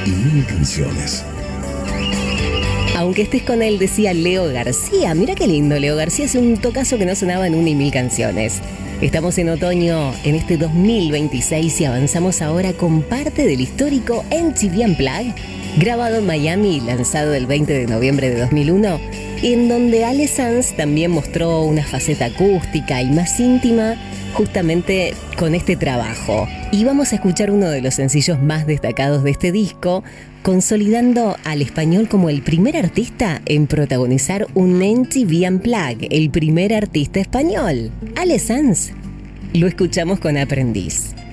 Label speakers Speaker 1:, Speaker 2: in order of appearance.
Speaker 1: y mil canciones.
Speaker 2: Aunque estés con él, decía Leo García. Mira qué lindo, Leo García es un tocazo que no sonaba en una y mil canciones. Estamos en otoño, en este 2026, y avanzamos ahora con parte del histórico MTV Unplugged, grabado en Miami y lanzado el 20 de noviembre de 2001, en donde Ale Sanz también mostró una faceta acústica y más íntima justamente con este trabajo. Y vamos a escuchar uno de los sencillos más destacados de este disco, consolidando al español como el primer artista en protagonizar un MTV Unplugged, el primer artista español, Ale Sanz. Lo escuchamos con Aprendiz.